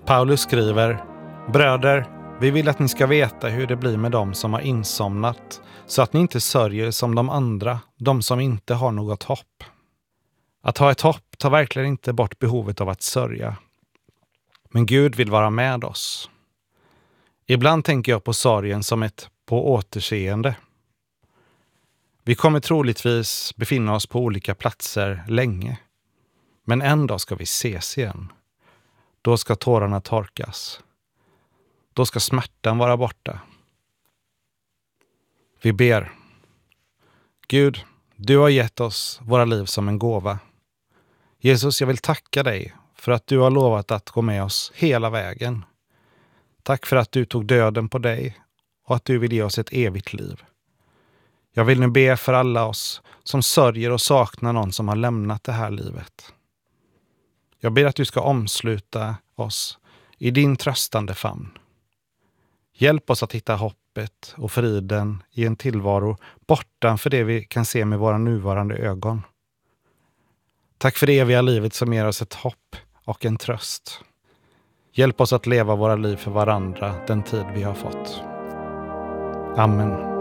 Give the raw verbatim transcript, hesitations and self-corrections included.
Paulus skriver: Bröder, vi vill att ni ska veta hur det blir med dem som har insomnat, så att ni inte sörjer som de andra, de som inte har något hopp. Att ha ett hopp tar verkligen inte bort behovet av att sörja. Men Gud vill vara med oss. Ibland tänker jag på sorgen som ett på återseende. Vi kommer troligtvis befinna oss på olika platser länge. Men en dag ska vi ses igen. Då ska tårarna torkas. Då ska smärtan vara borta. Vi ber. Gud, du har gett oss våra liv som en gåva. Jesus, jag vill tacka dig för att du har lovat att gå med oss hela vägen. Tack för att du tog döden på dig och att du vill ge oss ett evigt liv. Jag vill nu be för alla oss som sörjer och saknar någon som har lämnat det här livet. Jag ber att du ska omsluta oss i din tröstande famn. Hjälp oss att hitta hoppet och friden i en tillvaro bortanför det vi kan se med våra nuvarande ögon. Tack för det eviga livet som ger oss ett hopp och en tröst. Hjälp oss att leva våra liv för varandra den tid vi har fått. Amen.